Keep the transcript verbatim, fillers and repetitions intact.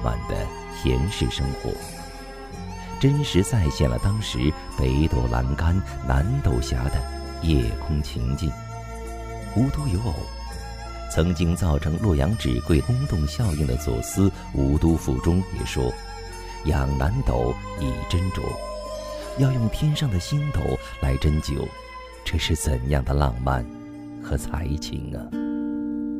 漫的田氏生活，真实再现了当时北斗阑干南斗峡的夜空情境。无独有偶，曾经造成洛阳纸贵轰动效应的左思《吴都赋》中也说：“仰南斗以斟酌，要用天上的星斗来斟酒，这是怎样的浪漫和才情啊！”